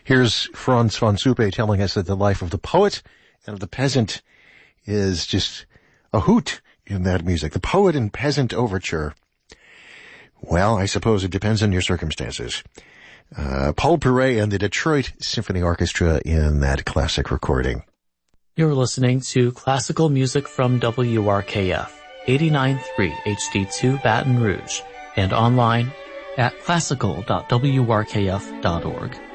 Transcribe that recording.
Here's Frans van Suppe telling us that the life of the poet and of the peasant is just a hoot in that music. The Poet and Peasant Overture. Well, I suppose it depends on your circumstances. Paul Perret and the Detroit Symphony Orchestra in that classic recording. You're listening to classical music from WRKF, 89.3 HD2 Baton Rouge, and online at classical.wrkf.org.